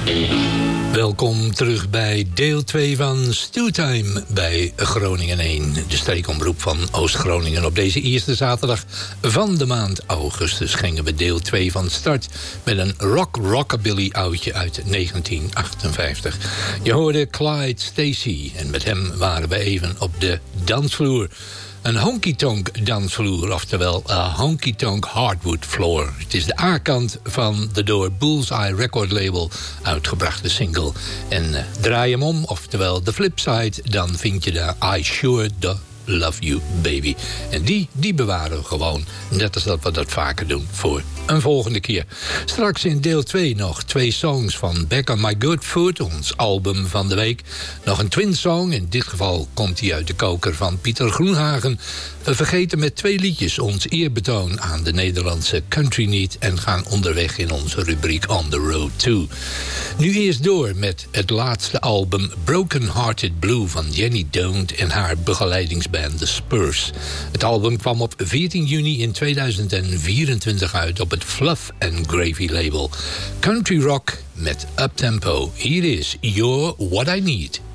Welkom terug bij deel 2 van Stewtime bij Groningen 1. De streekomroep van Oost-Groningen. Op deze eerste zaterdag van de maand augustus gingen we deel 2 van start met een rockabilly oudje uit 1958. Je hoorde Clyde Stacey en met hem waren we even op de dansvloer. Een honky-tonk dansvloer, oftewel een honky-tonk hardwood floor. Het is de A-kant van de door Bullseye Record Label uitgebrachte single. En draai hem om, oftewel de flipside, dan vind je daar I Sure Do Love You Baby. En die bewaren we gewoon, net als dat we dat vaker doen, voor een volgende keer. Straks in deel 2 nog 2 songs van Back on My Good Foot, ons album van de week. Nog een twin song, in dit geval komt hij uit de koker van Pieter Groenhagen. We vergeten met 2 liedjes ons eerbetoon aan de Nederlandse country niet en gaan onderweg in onze rubriek On the Road To. Nu eerst door met het laatste album Broken Hearted Blue van Jenny Don't en haar begeleidingsband The Spurs. Het album kwam op 14 juni in 2024 uit op het Fluff and Gravy label. Country rock met uptempo. Hier is You're What I Need.